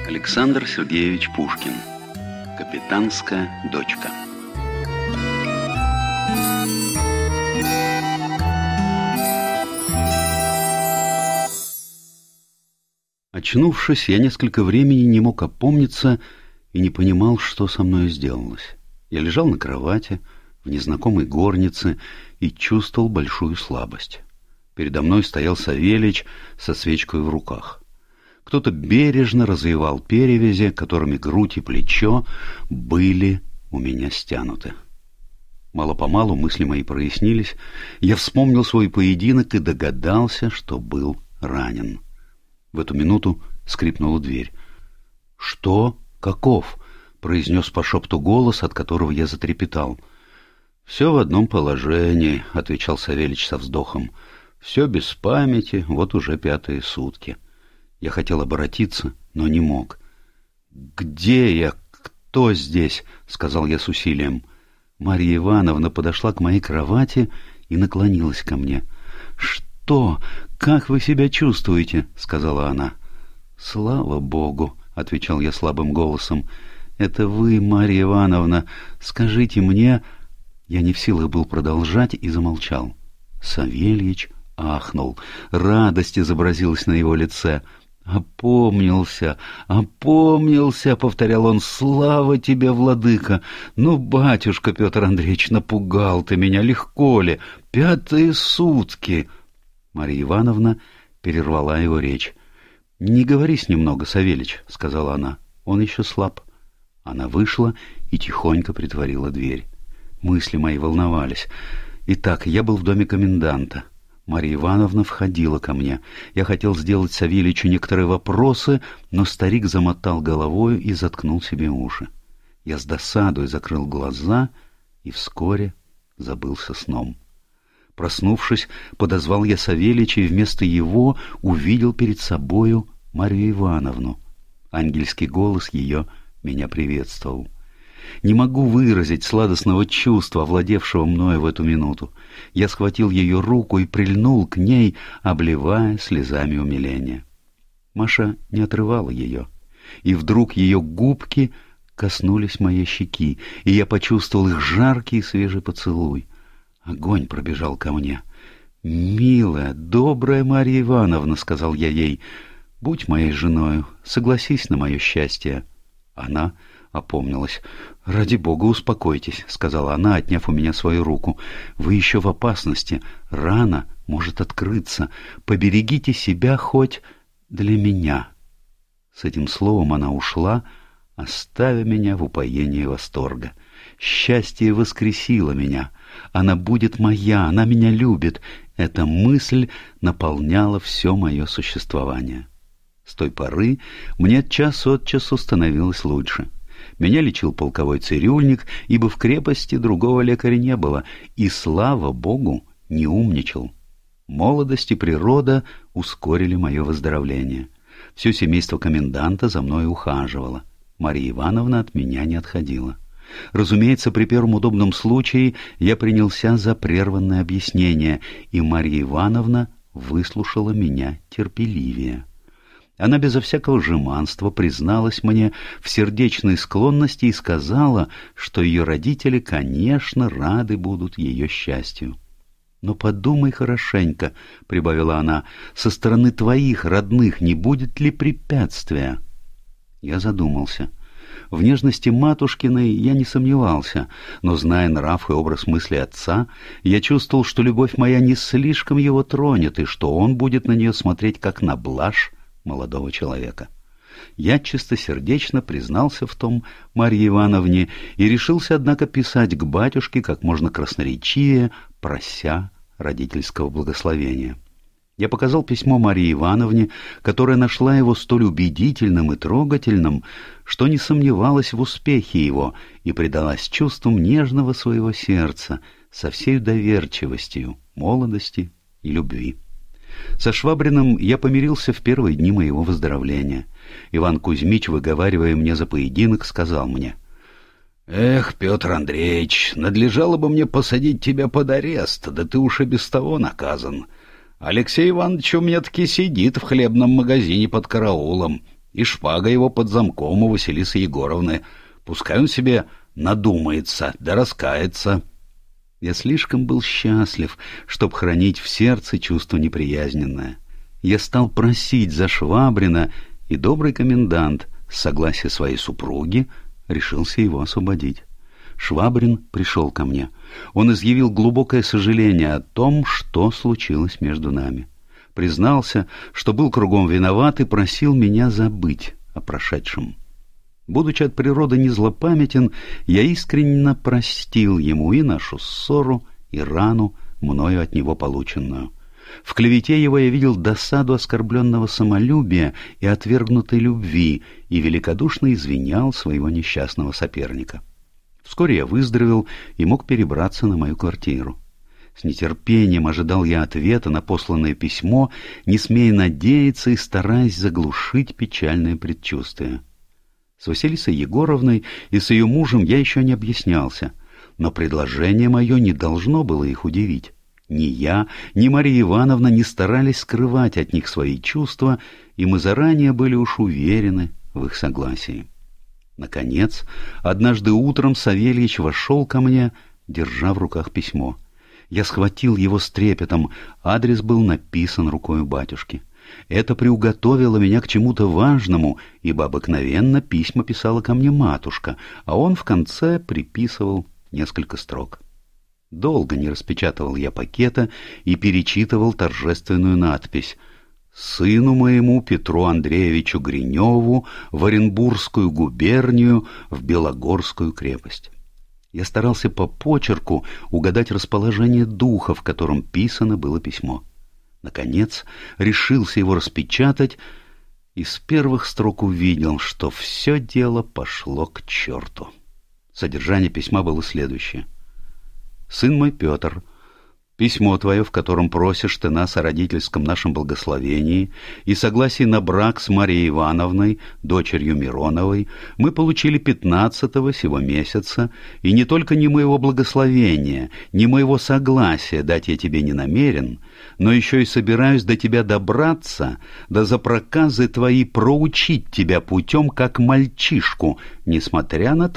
Александр Сергеевич Пушкин. Капитанская дочка. Очнувшись, я несколько времени не мог опомниться и не понимал, что со мной сделалось. Я лежал на кровати, в незнакомой горнице, и чувствовал большую слабость. Передо мной стоял Савельич со свечкой в руках. Кто-то бережно развивал перевязи, которыми грудь и плечо были у меня стянуты. Мало-помалу мысли мои прояснились, я вспомнил свой поединок и догадался, что был ранен. В эту минуту скрипнула дверь. «Что? Каков?» — произнес по шепту голос, от которого я затрепетал. «Все в одном положении», — отвечал Савельич со вздохом. «Все без памяти, вот уже 5-е сутки». Я хотел оборотиться, но не мог. «Где я? Кто здесь?» — сказал я с усилием. Марья Ивановна подошла к моей кровати и наклонилась ко мне. «Что? Как вы себя чувствуете?» — сказала она. «Слава Богу!» — отвечал я слабым голосом. «Это вы, Марья Ивановна. Скажите мне...» Я не в силах был продолжать и замолчал. Савельич ахнул. Радость изобразилась на его лице. «Опомнился, опомнился!» — повторял он. «Слава тебе, владыка! Ну, батюшка Петр Андреевич, напугал ты меня, легко ли? 5-е сутки!» Марья Ивановна перервала его речь. «Не говори с ним много, Савельич», — сказала она. «Он еще слаб». Она вышла и тихонько притворила дверь. Мысли мои волновались. Итак, я был в доме коменданта. Марья Ивановна входила ко мне. Я хотел сделать Савельичу некоторые вопросы, но старик замотал головою и заткнул себе уши. Я с досадой закрыл глаза и вскоре забылся сном. Проснувшись, подозвал я Савельича и вместо его увидел перед собою Марью Ивановну. Ангельский голос ее меня приветствовал. Не могу выразить сладостного чувства, овладевшего мною в эту минуту. Я схватил ее руку и прильнул к ней, обливая слезами умиления. Маша не отрывала ее, и вдруг ее губки коснулись моей щеки, и я почувствовал их жаркий и свежий поцелуй. Огонь пробежал ко мне. «Милая, добрая Марья Ивановна», — сказал я ей, — «будь моей женою, согласись на мое счастье». Она опомнилась. «Ради Бога, успокойтесь», — сказала она, отняв у меня свою руку. «Вы еще в опасности. Рана может открыться. Поберегите себя хоть для меня». С этим словом она ушла, оставя меня в упоении восторга. Счастье воскресило меня. Она будет моя, она меня любит. Эта мысль наполняла все мое существование. С той поры мне час от часу становилось лучше. Меня лечил полковой цирюльник, ибо в крепости другого лекаря не было, и, слава Богу, не умничал. Молодость и природа ускорили мое выздоровление. Все семейство коменданта за мной ухаживало. Марья Ивановна от меня не отходила. Разумеется, при первом удобном случае я принялся за прерванное объяснение, и Марья Ивановна выслушала меня терпеливее. Она безо всякого жеманства призналась мне в сердечной склонности и сказала, что ее родители, конечно, рады будут ее счастью. «Но подумай хорошенько», — прибавила она, — «со стороны твоих родных не будет ли препятствия?» Я задумался. В нежности матушкиной я не сомневался, но, зная нрав и образ мысли отца, я чувствовал, что любовь моя не слишком его тронет, и что он будет на нее смотреть как на блажь молодого человека. Я чистосердечно признался в том Марье Ивановне и решился, однако, писать к батюшке как можно красноречивее, прося родительского благословения. Я показал письмо Марье Ивановне, которая нашла его столь убедительным и трогательным, что не сомневалась в успехе его и предалась чувствам нежного своего сердца со всей доверчивостью, молодости и любви. Со Швабриным я помирился в первые дни моего выздоровления. Иван Кузьмич, выговаривая мне за поединок, сказал мне: «Эх, Петр Андреевич, надлежало бы мне посадить тебя под арест, да ты уж и без того наказан. Алексей Иванович у меня таки сидит в хлебном магазине под караулом. И шпага его под замком у Василисы Егоровны. Пускай он себе надумается, да раскается. Я слишком был счастлив, чтоб хранить в сердце чувство неприязненное. Я стал просить за Швабрина, и добрый комендант, с согласия своей супруги, решился его освободить. Швабрин пришел ко мне. Он изъявил глубокое сожаление о том, что случилось между нами. Признался, что был кругом виноват и просил меня забыть о прошедшем. Будучи от природы не злопамятен, я искренне простил ему и нашу ссору, и рану, мною от него полученную. В клевете его я видел досаду оскорбленного самолюбия и отвергнутой любви и великодушно извинял своего несчастного соперника. Вскоре я выздоровел и мог перебраться на мою квартиру. С нетерпением ожидал я ответа на посланное письмо, не смея надеяться и стараясь заглушить печальное предчувствие. С Василисой Егоровной и с ее мужем я еще не объяснялся, но предложение мое не должно было их удивить. Ни я, ни Марья Ивановна не старались скрывать от них свои чувства, и мы заранее были уж уверены в их согласии. Наконец, однажды утром Савельич вошел ко мне, держа в руках письмо. Я схватил его с трепетом, адрес был написан рукою батюшки. Это приуготовило меня к чему-то важному, ибо обыкновенно письма писала ко мне матушка, а он в конце приписывал несколько строк. Долго не распечатывал я пакета и перечитывал торжественную надпись: «Сыну моему Петру Андреевичу Гриневу в Оренбургскую губернию, в Белогорскую крепость». Я старался по почерку угадать расположение духа, в котором писано было письмо. Наконец, решился его распечатать, и с первых строк увидел, что все дело пошло к черту. Содержание письма было следующее. «Сын мой Петр, письмо твое, в котором просишь ты нас о родительском нашем благословении и согласии на брак с Марьей Ивановной, дочерью Мироновой, мы получили 15-го сего месяца, и не только ни моего благословения, ни моего согласия дать я тебе не намерен, но еще и собираюсь до тебя добраться, да за проказы твои проучить тебя путем, как мальчишку, несмотря на